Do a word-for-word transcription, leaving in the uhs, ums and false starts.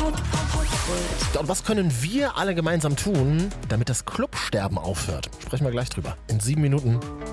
Und was können wir alle gemeinsam tun, damit das Clubsterben aufhört? Sprechen wir gleich drüber. In sieben Minuten.